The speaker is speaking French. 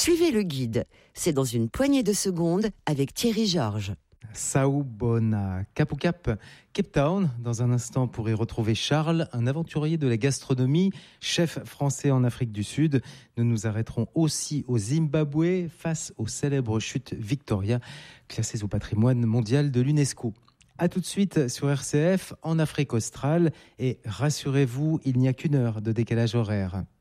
Suivez le guide. C'est dans une poignée de secondes avec Thierry Georges. Sao Bona, Cap au Cap, Cape Town. Dans un instant, pour y retrouver Charles, un aventurier de la gastronomie, chef français en Afrique du Sud. Nous nous arrêterons aussi au Zimbabwe face aux célèbres chutes Victoria, classées au patrimoine mondial de l'UNESCO. A tout de suite sur RCF, en Afrique australe. Et rassurez-vous, il n'y a qu'une heure de décalage horaire.